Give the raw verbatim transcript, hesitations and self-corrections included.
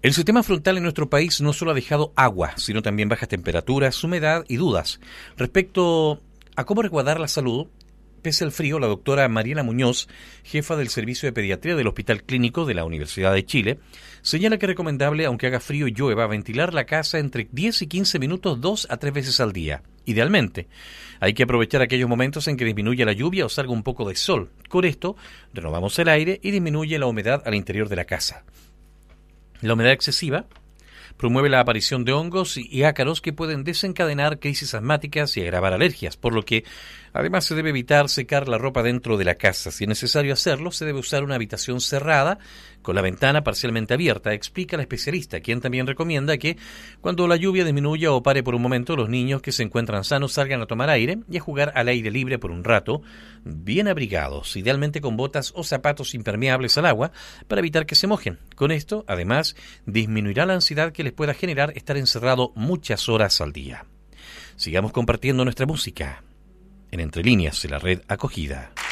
El sistema frontal en nuestro país no solo ha dejado agua, sino también bajas temperaturas, humedad y dudas. Respecto a cómo resguardar la salud, pese al frío, la doctora Mariela Muñoz, jefa del Servicio de Pediatría del Hospital Clínico de la Universidad de Chile, señala que es recomendable, aunque haga frío y llueva, ventilar la casa entre diez y quince minutos dos a tres veces al día. Idealmente, hay que aprovechar aquellos momentos en que disminuye la lluvia o salga un poco de sol. Con esto, renovamos el aire y disminuye la humedad al interior de la casa. La humedad excesiva promueve la aparición de hongos y ácaros que pueden desencadenar crisis asmáticas y agravar alergias, por lo que además se debe evitar secar la ropa dentro de la casa. Si es necesario hacerlo, se debe usar una habitación cerrada con la ventana parcialmente abierta, explica la especialista, quien también recomienda que cuando la lluvia disminuya o pare por un momento, los niños que se encuentran sanos salgan a tomar aire y a jugar al aire libre por un rato, bien abrigados, idealmente con botas o zapatos impermeables al agua para evitar que se mojen. Con esto, además, disminuirá la ansiedad que les pueda generar estar encerrado muchas horas al día. Sigamos compartiendo nuestra música en Entre Líneas de la Red Acogida.